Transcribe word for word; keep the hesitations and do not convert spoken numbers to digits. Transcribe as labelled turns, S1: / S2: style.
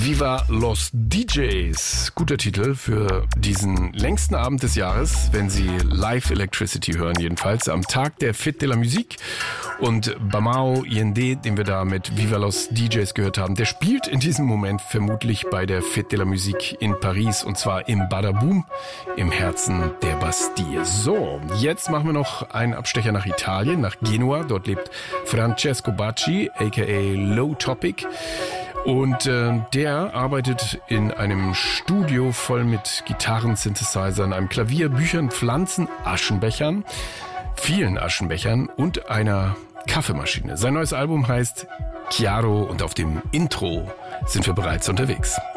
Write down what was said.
S1: Viva los D Js. Guter Titel für diesen längsten Abend des Jahres, wenn Sie Live Electricity hören, jedenfalls am Tag der Fête de la Musique. Und Bamao Yende, den wir da mit Viva los D Js gehört haben, der spielt in diesem Moment vermutlich bei der Fête de la Musique in Paris, und zwar im Badaboom, im Herzen der Bastille. So, jetzt machen wir noch einen Abstecher nach Italien, nach Genua. Dort lebt Francesco Bacci, aka Low Topic. Und äh, der arbeitet in einem Studio voll mit Gitarren, Synthesizern, einem Klavier, Büchern, Pflanzen, Aschenbechern, vielen Aschenbechern und einer Kaffeemaschine. Sein neues Album heißt Chiaro und auf dem Intro sind wir bereits unterwegs.